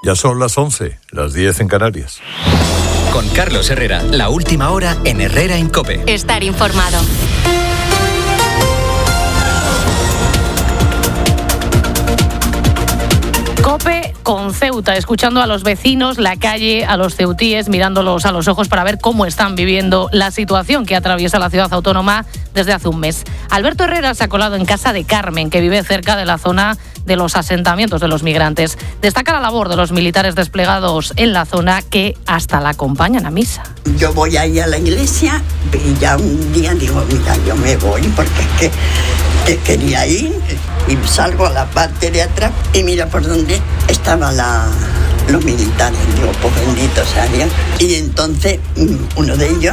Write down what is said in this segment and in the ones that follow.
Ya son las 11, las 10 en Canarias. Con Carlos Herrera, la última hora en Herrera en COPE. Estar informado. COPE con Ceuta, escuchando a los vecinos, la calle, a los ceutíes, mirándolos a los ojos para ver cómo están viviendo la situación que atraviesa la ciudad autónoma desde hace un mes. Alberto Herrera se ha colado en casa de Carmen, que vive cerca de la zona de los asentamientos de los migrantes. Destaca la labor de los militares desplegados en la zona que hasta la acompañan a misa. Yo voy ahí a la iglesia y ya un día digo, mira, yo me voy porque es que quería ir, y salgo a la parte de atrás y mira por dónde estaban los militares. Digo, pues bendito sea Dios. Y entonces uno de ellos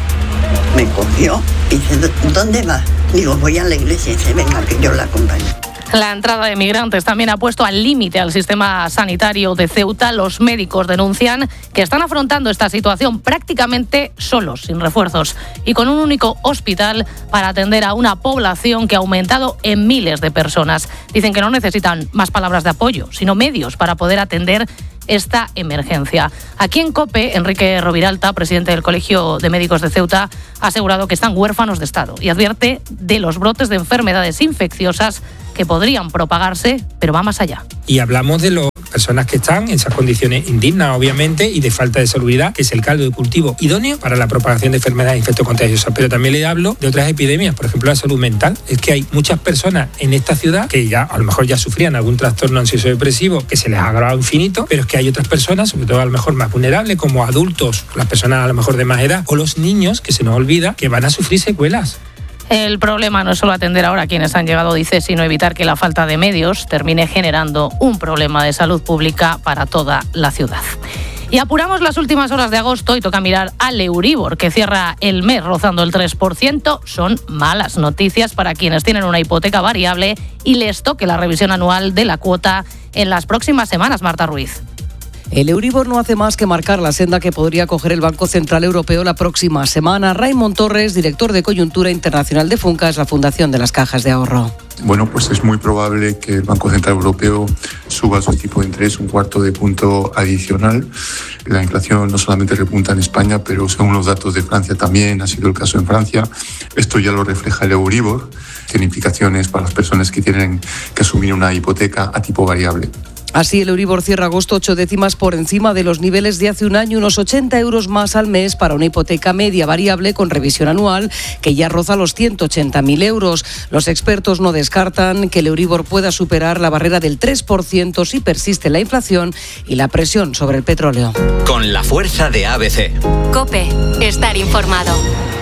me cogió y dice, ¿dónde vas? Digo, voy a la iglesia. Y dice, venga, que yo la acompaño. La entrada de migrantes también ha puesto al límite al sistema sanitario de Ceuta. Los médicos denuncian que están afrontando esta situación prácticamente solos, sin refuerzos, y con un único hospital para atender a una población que ha aumentado en miles de personas. Dicen que no necesitan más palabras de apoyo, sino medios para poder atender esta emergencia. Aquí en COPE, Enrique Roviralta, presidente del Colegio de Médicos de Ceuta, ha asegurado que están huérfanos de Estado y advierte de los brotes de enfermedades infecciosas que podrían propagarse, pero va más allá. Y hablamos de las personas que están en esas condiciones indignas, obviamente, y de falta de salubridad, que es el caldo de cultivo idóneo para la propagación de enfermedades infectocontagiosas. Pero también le hablo de otras epidemias, por ejemplo, la salud mental. Es que hay muchas personas en esta ciudad que ya a lo mejor ya sufrían algún trastorno ansioso depresivo que se les ha agravado infinito, pero es que hay otras personas, sobre todo a lo mejor más vulnerables, como adultos, las personas a lo mejor de más edad, o los niños, que se nos olvida, que van a sufrir secuelas. El problema no es solo atender ahora a quienes han llegado, dice, sino evitar que la falta de medios termine generando un problema de salud pública para toda la ciudad. Y apuramos las últimas horas de agosto y toca mirar al Euribor, que cierra el mes rozando el 3%. Son malas noticias para quienes tienen una hipoteca variable y les toque la revisión anual de la cuota en las próximas semanas. Marta Ruiz. El Euribor no hace más que marcar la senda que podría coger el Banco Central Europeo la próxima semana. Raimon Torres, director de Coyuntura Internacional de FUNCAS, la Fundación de las Cajas de Ahorro. Bueno, pues es muy probable que el Banco Central Europeo suba su tipo de interés un cuarto de punto adicional. La inflación no solamente repunta en España, pero según los datos de Francia también ha sido el caso en Francia. Esto ya lo refleja el Euribor. Tiene implicaciones para las personas que tienen que asumir una hipoteca a tipo variable. Así, el Euribor cierra agosto 8 décimas por encima de los niveles de hace un año, unos 80 euros más al mes para una hipoteca media variable con revisión anual que ya roza los 180.000 euros. Los expertos no descartan que el Euribor pueda superar la barrera del 3% si persiste la inflación y la presión sobre el petróleo. Con la fuerza de ABC. COPE, estar informado.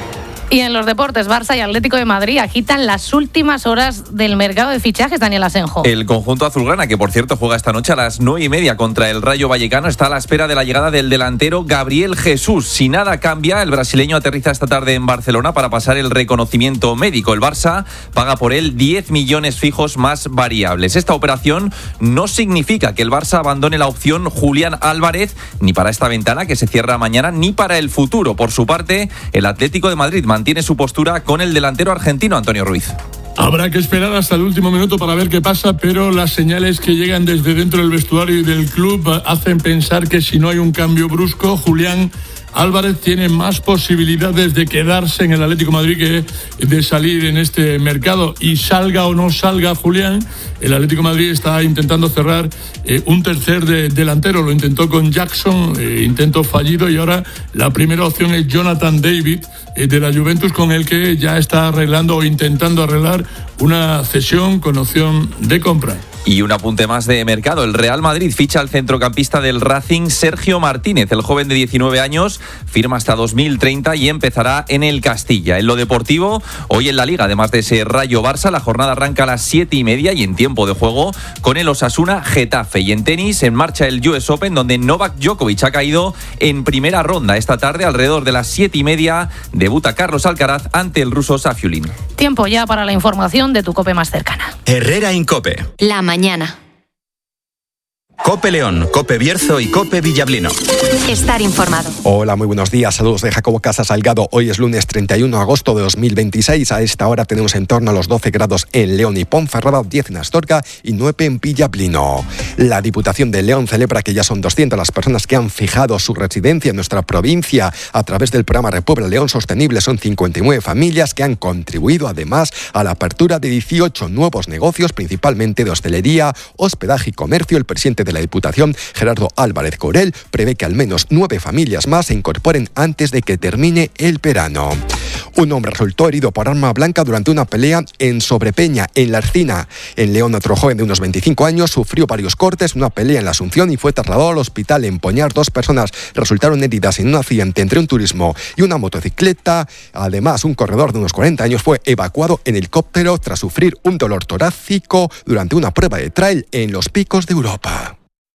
Y en los deportes, Barça y Atlético de Madrid agitan las últimas horas del mercado de fichajes, Daniel Asenjo. El conjunto azulgrana, que por cierto juega esta noche a las 9:30 contra el Rayo Vallecano, está a la espera de la llegada del delantero Gabriel Jesús. Si nada cambia, el brasileño aterriza esta tarde en Barcelona para pasar el reconocimiento médico. El Barça paga por él 10 millones fijos más variables. Esta operación no significa que el Barça abandone la opción Julián Álvarez, ni para esta ventana que se cierra mañana, ni para el futuro. Por su parte, el Atlético de Madrid mantiene su postura con el delantero argentino Antonio Ruiz. Habrá que esperar hasta el último minuto para ver qué pasa, pero las señales que llegan desde dentro del vestuario y del club hacen pensar que si no hay un cambio brusco, Julián Álvarez tiene más posibilidades de quedarse en el Atlético de Madrid que de salir en este mercado. Y salga o no salga Julián, el Atlético de Madrid está intentando cerrar un tercer delantero. Lo intentó con Jackson, intento fallido, y ahora la primera opción es Jonathan David de la Juventus, con el que ya está arreglando o intentando arreglar una cesión con opción de compra. Y un apunte más de mercado. El Real Madrid ficha al centrocampista del Racing, Sergio Martínez. El joven de 19 años firma hasta 2030 y empezará en el Castilla. En lo deportivo, hoy en la Liga, además de ese Rayo Barça, la jornada arranca a las 7:30 y en tiempo de juego con el Osasuna Getafe. Y en tenis, en marcha el US Open, donde Novak Djokovic ha caído en primera ronda. Esta tarde, alrededor de las 7:30, debuta Carlos Alcaraz ante el ruso Safiulin. Tiempo ya para la información de tu COPE más cercana. Herrera en COPE. La mañana. Cope León, Cope Bierzo y Cope Villablino. Estar informado. Hola, muy buenos días. Saludos de Jacobo Casa Salgado. Hoy es lunes 31 de agosto de 2026. A esta hora tenemos en torno a los 12 grados en León y Ponferrada, 10 en Astorga y 9 en Villablino. La Diputación de León celebra que ya son 200 las personas que han fijado su residencia en nuestra provincia a través del programa Repuebla León Sostenible. Son 59 familias que han contribuido además a la apertura de 18 nuevos negocios, principalmente de hostelería, hospedaje y comercio. El presidente de la Diputación, Gerardo Álvarez Corel, prevé que al menos 9 familias más se incorporen antes de que termine el verano. Un hombre resultó herido por arma blanca durante una pelea en Sobrepeña, en La Ercina. En León, otro joven de unos 25 años sufrió varios cortes en una pelea en la Asunción y fue trasladado al hospital en Poñar. 2 personas resultaron heridas en un accidente entre un turismo y una motocicleta. Además, un corredor de unos 40 años fue evacuado en helicóptero tras sufrir un dolor torácico durante una prueba de trail en los Picos de Europa.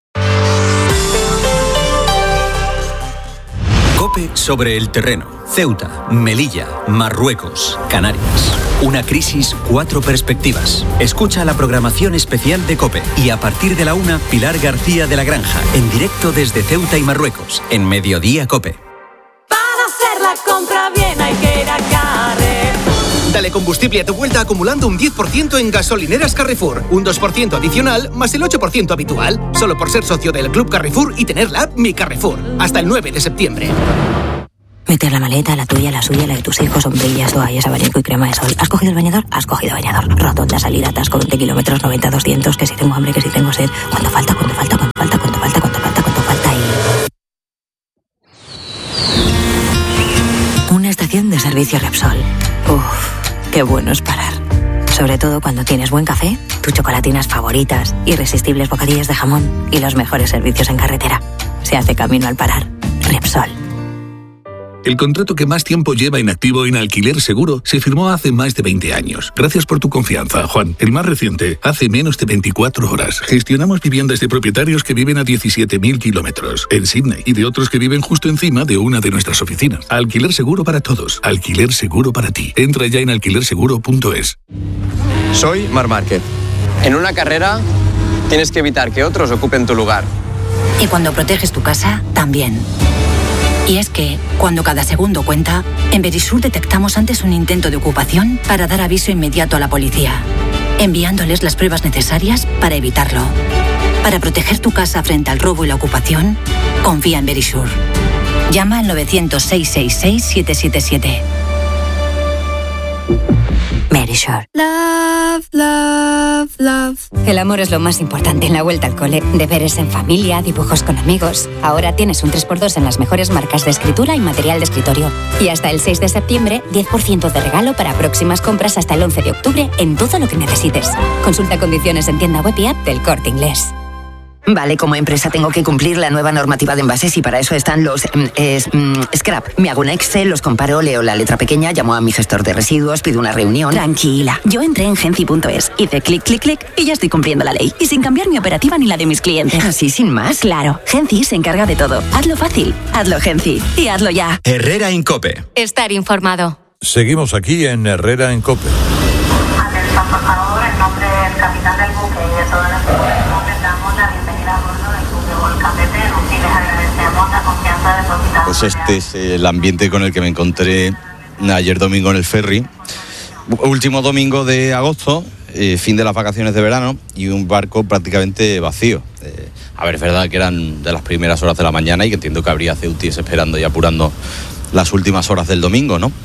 Cope sobre el terreno. Ceuta, Melilla, Marruecos, Canarias. Una crisis, 4 perspectivas. Escucha la programación especial de Cope y a partir de la 1, Pilar García de la Granja, en directo desde Ceuta y Marruecos, en Mediodía Cope. Para hacer la compra bien hay que ir a Carrefour. Dale combustible a tu vuelta acumulando un 10% en gasolineras Carrefour. Un 2% adicional más el 8% habitual. Solo por ser socio del Club Carrefour y tener la app Mi Carrefour. Hasta el 9 de septiembre. Meter la maleta, la tuya, la suya, la de tus hijos, sombrillas, toallas, abanico y crema de sol. ¿Has cogido el bañador? Has cogido bañador. Rotonda, salida, atasco, 20 kilómetros, 90, 200, que si tengo hambre, que si tengo sed. ¿Cuánto falta? ¿Cuánto falta? ¿Cuánto falta? ¿Cuánto falta? ¿Cuánto falta? ¿Cuánto falta? Y... una estación de servicio Repsol. Uf, qué bueno es parar. Sobre todo cuando tienes buen café, tus chocolatinas favoritas, irresistibles bocadillos de jamón y los mejores servicios en carretera. Se hace camino al parar. Repsol. El contrato que más tiempo lleva inactivo en Alquiler Seguro se firmó hace más de 20 años. Gracias por tu confianza, Juan. El más reciente, hace menos de 24 horas. Gestionamos viviendas de propietarios que viven a 17.000 kilómetros en Sydney y de otros que viven justo encima de una de nuestras oficinas. Alquiler Seguro para todos. Alquiler Seguro para ti. Entra ya en alquilerseguro.es. Soy Marc Márquez. En una carrera tienes que evitar que otros ocupen tu lugar. Y cuando proteges tu casa, también. Y es que, cuando cada segundo cuenta, en Verisur detectamos antes un intento de ocupación para dar aviso inmediato a la policía, enviándoles las pruebas necesarias para evitarlo. Para proteger tu casa frente al robo y la ocupación, confía en Verisur. Llama al 900-666-777. Verisur. Love, love, love. El amor es lo más importante en la vuelta al cole. Deberes en familia, dibujos con amigos. Ahora tienes un 3x2 en las mejores marcas de escritura y material de escritorio. Y hasta el 6 de septiembre, 10% de regalo para próximas compras hasta el 11 de octubre en todo lo que necesites. Consulta condiciones en tienda web y app del Corte Inglés. Vale, como empresa tengo que cumplir la nueva normativa de envases y para eso están los scrap. Me hago un Excel, los comparo, leo la letra pequeña, llamo a mi gestor de residuos, pido una reunión. Tranquila, yo entré en Genci.es, hice clic, clic, clic y ya estoy cumpliendo la ley. Y sin cambiar mi operativa ni la de mis clientes. ¿Así sin más? Claro, Genci se encarga de todo. Hazlo fácil, hazlo Genci y hazlo ya. Herrera en Cope. Estar informado. Seguimos aquí en Herrera en Cope. Atención, por favor, en nombre del capitán del buque y de todas las personas, les damos la bienvenida a bordo del buque Volcán de Perú y les agradecemos la confianza depositada. Pues este es el ambiente con el que me encontré ayer domingo en el ferry. Último domingo de agosto, fin de las vacaciones de verano y un barco prácticamente vacío. A ver, es verdad que eran de las primeras horas de la mañana y que entiendo que habría ceutíes esperando y apurando las últimas horas del domingo, ¿no?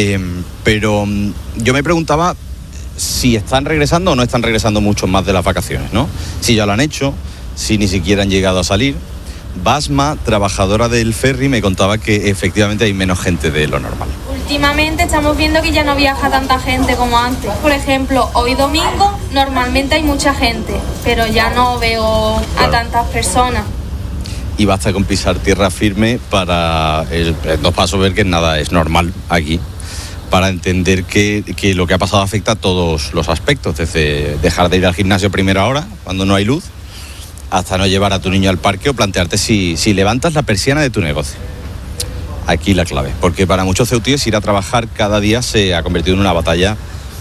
Pero yo me preguntaba si están regresando o no están regresando muchos más de las vacaciones, ¿no? Si ya lo han hecho, si ni siquiera han llegado a salir. Basma, trabajadora del ferry, me contaba que efectivamente hay menos gente de lo normal. Últimamente estamos viendo que ya no viaja tanta gente como antes. Por ejemplo, hoy domingo normalmente hay mucha gente, pero ya no veo a tantas personas. Y basta con pisar tierra firme para en 2 pasos ver que nada es normal aquí, para entender que lo que ha pasado afecta a todos los aspectos, desde dejar de ir al gimnasio a primera hora, cuando no hay luz, hasta no llevar a tu niño al parque o plantearte si levantas la persiana de tu negocio. Aquí la clave, porque para muchos ceutíes ir a trabajar cada día se ha convertido en una batalla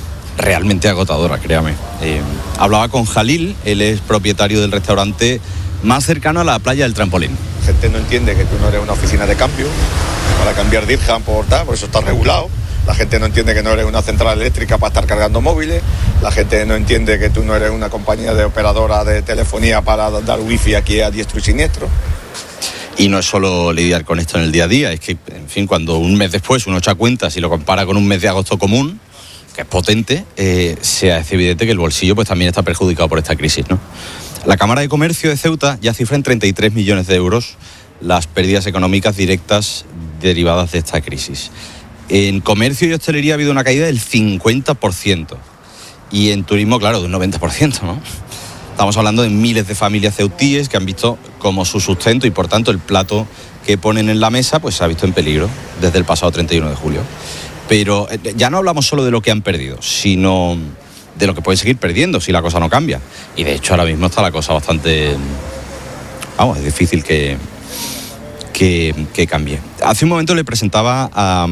realmente agotadora, créame. Hablaba con Jalil, él es propietario del restaurante más cercano a la playa del Trampolín. La gente no entiende que tú no eres una oficina de cambio para cambiar dirham por tal, por eso está regulado. La gente no entiende que no eres una central eléctrica para estar cargando móviles. La gente no entiende que tú no eres una compañía de operadora de telefonía para dar wifi aquí a diestro y siniestro. Y no es solo lidiar con esto en el día a día, es que, en fin, cuando un mes después uno echa cuentas y lo compara con un mes de agosto común, que es potente, se hace evidente que el bolsillo pues también está perjudicado por esta crisis, ¿no? La Cámara de Comercio de Ceuta ya cifra en 33 millones de euros las pérdidas económicas directas derivadas de esta crisis. En comercio y hostelería ha habido una caída del 50% y en turismo, claro, de un 90%, ¿no? Estamos hablando de miles de familias ceutíes que han visto como su sustento y por tanto el plato que ponen en la mesa pues se ha visto en peligro desde el pasado 31 de julio. Pero ya no hablamos solo de lo que han perdido, sino de lo que pueden seguir perdiendo si la cosa no cambia. Y de hecho ahora mismo está la cosa bastante... Vamos, es difícil que cambie. Hace un momento le presentaba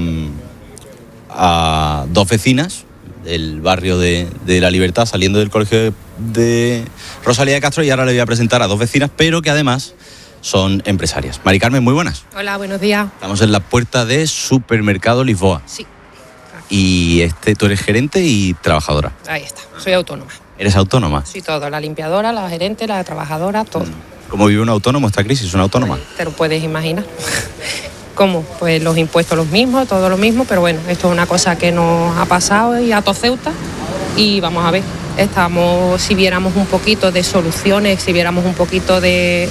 a dos vecinas del barrio de La Libertad saliendo del colegio de Rosalía de Castro y ahora le voy a presentar a dos vecinas, pero que además son empresarias. Mari Carmen, muy buenas. Hola, buenos días. Estamos en la puerta de Supermercado Lisboa. Sí. Y tú eres gerente y trabajadora. Ahí está, soy autónoma. ¿Eres autónoma? Soy todo, la limpiadora, la gerente, la trabajadora, todo. ¿Cómo vive un autónomo esta crisis, una autónoma? Te lo puedes imaginar. ¿Cómo? Pues los impuestos los mismos, todo lo mismo, pero bueno, esto es una cosa que nos ha pasado y a todo Ceuta y vamos a ver. Si viéramos un poquito de soluciones, si viéramos un poquito de